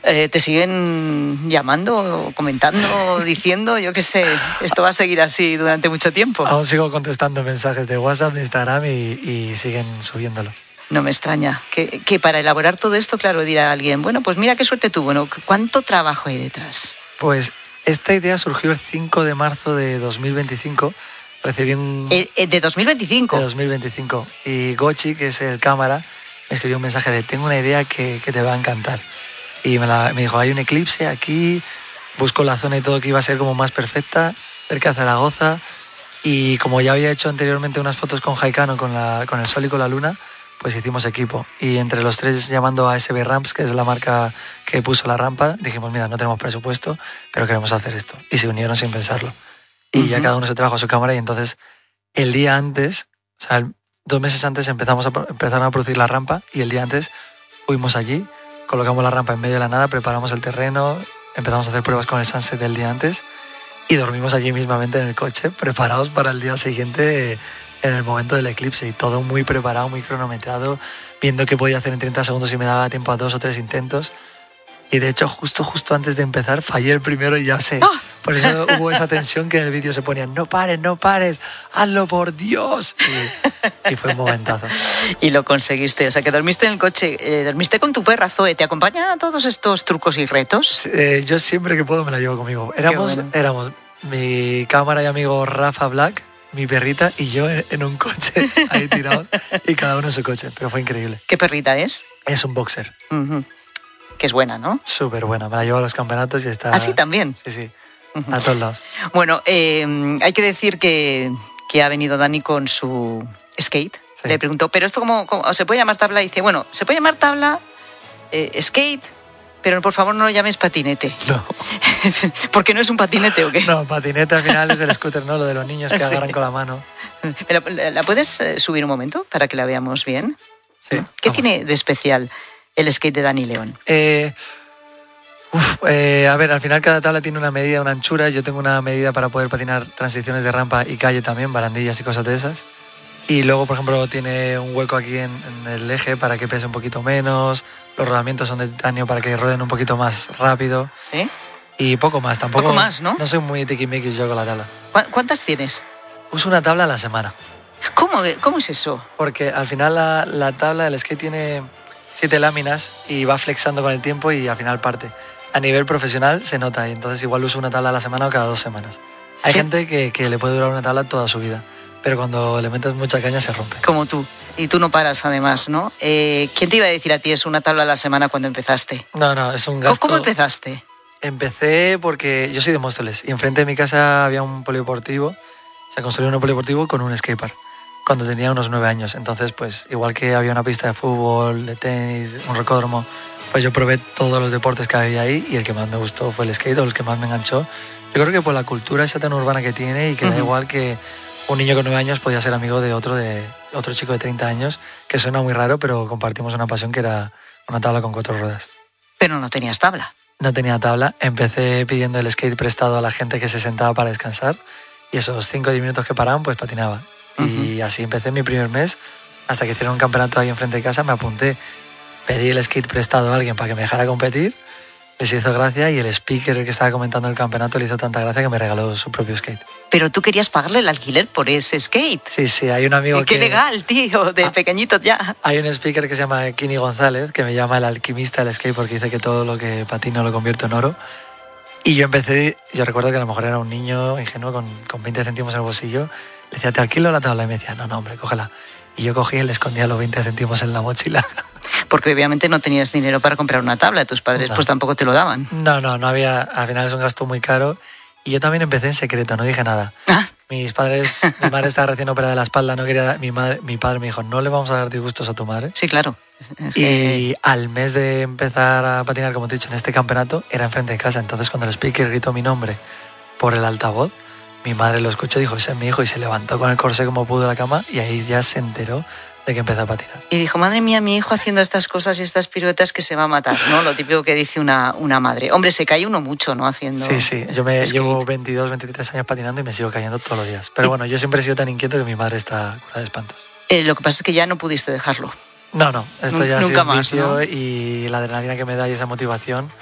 ¿Te siguen llamando, comentando, diciendo, yo qué sé, esto va a seguir así durante mucho tiempo? Aún sigo contestando mensajes de WhatsApp, de Instagram y siguen subiéndolo. No me extraña. Que para elaborar todo esto, claro, dirá alguien, bueno, pues mira qué suerte tuvo, ¿no? ¿Cuánto trabajo hay detrás? Pues esta idea surgió el 5 de marzo de 2025. Recibí un... ¿De 2025? De 2025. Y Gochi, que es el cámara, me escribió un mensaje de tengo una idea que te va a encantar. Y me dijo, hay un eclipse aquí, busco la zona y todo que iba a ser como más perfecta, cerca de Zaragoza. Y como ya había hecho anteriormente unas fotos con Haikano, con el sol y con la luna, pues hicimos equipo. Y entre los tres, llamando a SB Ramps, que es la marca que puso la rampa, dijimos, mira, no tenemos presupuesto, pero queremos hacer esto. Y se unieron sin pensarlo. Y ya cada uno se trajo a su cámara y entonces el día antes, o sea, 2 meses antes empezaron a producir la rampa y el día antes fuimos allí, colocamos la rampa en medio de la nada, preparamos el terreno, empezamos a hacer pruebas con el sunset del día antes y dormimos allí mismamente en el coche, preparados para el día siguiente en el momento del eclipse y todo muy preparado, muy cronometrado, viendo qué podía hacer en 30 segundos y me daba tiempo a 2 o 3 intentos. Y de hecho, justo antes de empezar, fallé el primero y ya sé. ¡Oh! Por eso hubo esa tensión que en el vídeo se ponía, no pares, hazlo por Dios. Y fue un momentazo. Y lo conseguiste, o sea que dormiste en el coche, dormiste con tu perra Zoe, ¿te acompaña a todos estos trucos y retos? Yo siempre que puedo me la llevo conmigo. Éramos mi cámara y amigo Rafa Black, mi perrita y yo en un coche ahí tirados y cada uno en su coche, pero fue increíble. ¿Qué perrita es? Es un boxer. Uh-huh. Que es buena, ¿no? Súper buena, me la llevo a los campeonatos y está... ¿Ah, sí, también? Sí, a todos lados. Bueno, hay que decir que ha venido Dani con su skate. Sí. Le preguntó, ¿pero esto cómo se puede llamar tabla? Y dice, bueno, se puede llamar tabla, skate, pero por favor no lo llames patinete. No. ¿Porque no es un patinete o qué? No, patinete al final es el scooter, ¿no? Lo de los niños que agarran con la mano. ¿La puedes subir un momento para que la veamos bien? Sí. ¿Qué tiene de especial el skate de Dani León? A ver, al final cada tabla tiene una medida, una anchura. Yo tengo una medida para poder patinar transiciones de rampa y calle también, barandillas y cosas de esas. Y luego, por ejemplo, tiene un hueco aquí en el eje para que pese un poquito menos. Los rodamientos son de titanio para que rueden un poquito más rápido. ¿Sí? Y poco más, tampoco. Poco más, ¿no? No soy muy tiquismiquis yo con la tabla. ¿Cuántas tienes? Uso una tabla a la semana. ¿Cómo es eso? Porque al final la tabla del skate tiene 7 láminas y va flexando con el tiempo y al final parte. A nivel profesional se nota y entonces igual uso una tabla a la semana o cada 2 semanas. Hay gente que le puede durar una tabla toda su vida, pero cuando le metes mucha caña se rompe. Como tú. Y tú no paras además, ¿no? ¿Quién te iba a decir a ti es una tabla a la semana cuando empezaste? No, es un gasto. ¿Cómo empezaste? Empecé porque yo soy de Móstoles y enfrente de mi casa había un polideportivo. Se construyó un polideportivo con un skatepark cuando tenía unos 9 años. Entonces, pues igual que había una pista de fútbol, de tenis, un rocódromo, pues yo probé todos los deportes que había ahí y el que más me gustó fue el skate, o el que más me enganchó. Yo creo que por la cultura esa tan urbana que tiene y que da igual que un niño con 9 años podía ser amigo de otro chico de 30 años, que suena muy raro, pero compartimos una pasión que era una tabla con 4 ruedas. Pero no tenías tabla. No tenía tabla. Empecé pidiendo el skate prestado a la gente que se sentaba para descansar y esos 5 o 10 minutos que paraban, pues patinaba. Y así empecé mi primer mes, hasta que hicieron un campeonato ahí enfrente de casa, me apunté, pedí el skate prestado a alguien para que me dejara competir, les hizo gracia y el speaker que estaba comentando el campeonato le hizo tanta gracia que me regaló su propio skate. Pero tú querías pagarle el alquiler por ese skate. Sí, hay un amigo ¡Qué legal, tío! De pequeñito ya. Hay un speaker que se llama Kini González, que me llama el alquimista del skate porque dice que todo lo que patino lo convierto en oro. Y yo recuerdo que a lo mejor era un niño ingenuo con 20 céntimos en el bolsillo. Le decía, ¿te alquilo la tabla? Y me decía, no, hombre, cógela. Y yo cogí y le escondía los 20 céntimos en la mochila. Porque obviamente no tenías dinero para comprar una tabla. Tus padres pues tampoco te lo daban. No había. Al final es un gasto muy caro. Y yo también empecé en secreto, no dije nada. Mi madre estaba recién operada de la espalda, no quería. Mi padre me dijo, no le vamos a dar disgustos a tu madre. Sí, claro. Y al mes de empezar a patinar, como te he dicho, en este campeonato, era enfrente de casa. Entonces cuando el speaker gritó mi nombre por el altavoz, mi madre lo escuchó y dijo, ese es mi hijo, y se levantó con el corsé como pudo de la cama y ahí ya se enteró de que empecé a patinar. Y dijo, madre mía, mi hijo haciendo estas cosas y estas piruetas que se va a matar, ¿no? Lo típico que dice una madre. Hombre, se cae uno mucho, ¿no? Haciendo Sí, yo llevo 22, 23 años patinando y me sigo cayendo todos los días. Pero bueno, yo siempre he sido tan inquieto que mi madre está curada de espantos. Lo que pasa es que ya no pudiste dejarlo. No, esto ya ha sido un vicio, ¿no? Y la adrenalina que me da y esa motivación